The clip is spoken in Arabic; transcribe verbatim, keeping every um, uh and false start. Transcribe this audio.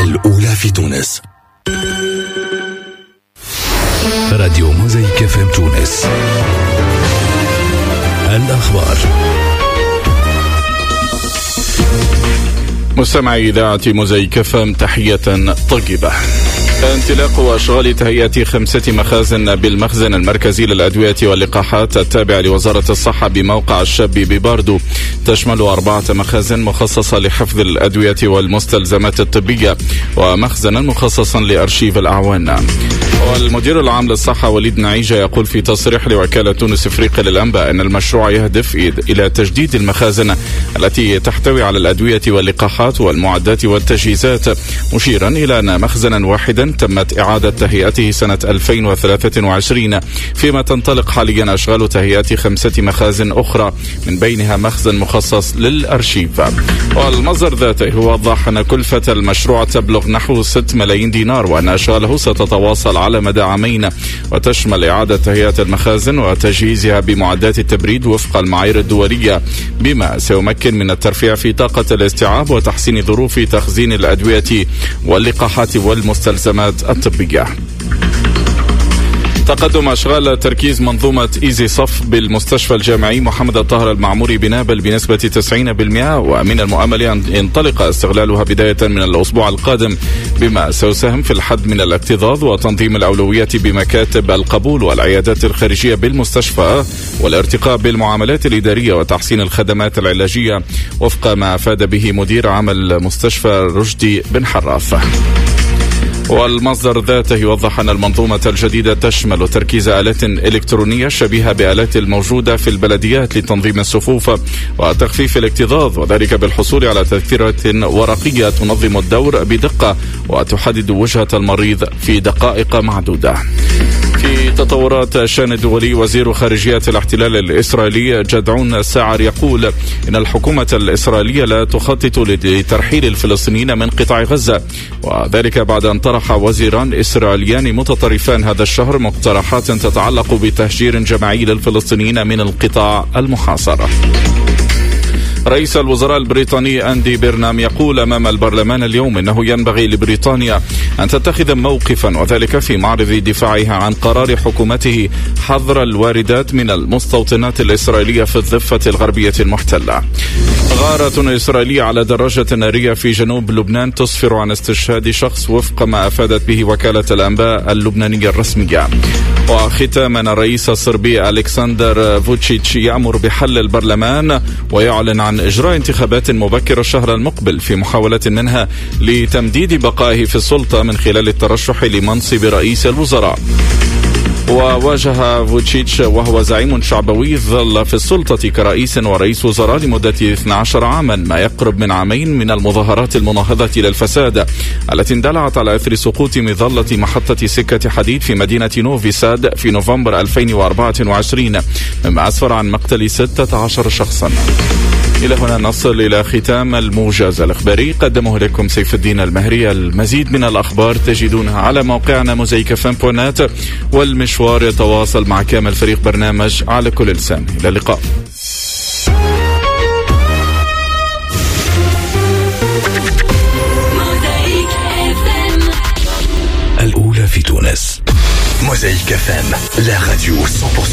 الأولى في تونس. راديو موزايك اف ام تونس. الأخبار. مستمعي إذاعة موزايك اف ام، تحية طيبة. انطلاق واشغال تهيئة خمسة مخازن بالمخزن المركزي للأدوية واللقاحات التابع لوزارة الصحة بموقع الشاب بباردو، تشمل أربعة مخازن مخصصة لحفظ الأدوية والمستلزمات الطبية، ومخزنا مخصصا لأرشيف الأعوان. والمدير العام للصحة وليد نعيجة يقول في تصريح لوكالة تونس إفريقيا للأنباء أن المشروع يهدف إلى تجديد المخازن التي تحتوي على الأدوية واللقاحات والمعدات والتجهيزات، مشيرا إلى أن مخزنا واحدا تمت إعادة تهيئته سنة ألفين وثلاثة وعشرين، فيما تنطلق حاليا أشغال تهيئة خمسة مخازن أخرى، من بينها مخزن مخصص للأرشيف. والمصدر ذاته يوضح أن كلفة المشروع تبلغ نحو ستة ملايين دينار، وأن أشغاله ستتواصل على مدى عامين، وتشمل إعادة تهيئة المخازن وتجهيزها بمعدات التبريد وفق المعايير الدولية، بما سيمكن من الترفيع في طاقة الاستيعاب وتحسين ظروف تخزين الأدوية واللقاحات والمستلزمات الطبية. تقدم أشغال تركيز منظومة إيزي صف بالمستشفى الجامعي محمد الطاهر المعموري بنابل بنسبة تسعين بالمئة، ومن المؤمل أن ينطلق استغلالها بداية من الأسبوع القادم، بما سيساهم في الحد من الاكتظاظ وتنظيم الأولوية بمكاتب القبول والعيادات الخارجية بالمستشفى، والارتقاء بالمعاملات الإدارية وتحسين الخدمات العلاجية، وفق ما أفاد به مدير عام المستشفى رشدي بن حراث. والمصدر ذاته يوضح أن المنظومة الجديدة تشمل تركيز آلات إلكترونية شبيهة بآلات الموجودة في البلديات لتنظيم الصفوف وتخفيف الاكتظاظ، وذلك بالحصول على تذكرة ورقية تنظم الدور بدقة وتحدد وجهة المريض في دقائق معدودة. في تطورات الشأن الدولي، وزير خارجية الاحتلال الإسرائيلي جدعون ساعر يقول إن الحكومة الإسرائيلية لا تخطط لترحيل الفلسطينيين من قطاع غزة، وذلك بعد أن طرح وزيران إسرائيليان متطرفان هذا الشهر مقترحات تتعلق بتهجير جماعي للفلسطينيين من القطاع المحاصر. رئيس الوزراء البريطاني أندي بيرنام يقول أمام البرلمان اليوم إنه ينبغي لبريطانيا أن تتخذ موقفا، وذلك في معرض دفاعها عن قرار حكومته حظر الواردات من المستوطنات الإسرائيلية في الضفة الغربية المحتلة. غارة إسرائيلية على دراجة نارية في جنوب لبنان تسفر عن استشهاد شخص، وفق ما أفادت به وكالة الأنباء اللبنانية الرسمية. وختاما، الرئيس الصربي ألكسندر فوتشيتش يأمر بحل البرلمان ويعلن عن إجراء انتخابات مبكرة الشهر المقبل، في محاولة منها لتمديد بقائه في السلطة من خلال الترشح لمنصب رئيس الوزراء. وواجه فوتشيتش وهو زعيم شعبوي ظل في السلطة كرئيس ورئيس وزراء لمدة اثني عشر عاما، ما يقرب من عامين من المظاهرات المناهضة للفساد التي اندلعت على أثر سقوط مظلة محطة سكة حديد في مدينة نوفي ساد في نوفمبر ألفين وأربعة وعشرين، مما أسفر عن مقتل ستة عشر شخصا. إلى هنا نصل إلى ختام الموجز الإخباري، قدمه لكم سيف الدين المهري. المزيد من الأخبار تجدونها على موقعنا موزايك اف ام دوت نت، والمشوار يتواصل مع كامل فريق برنامج على كل لسان. إلى اللقاء. الأولى في تونس. موزايك اف ام، لا راديو مية بالمية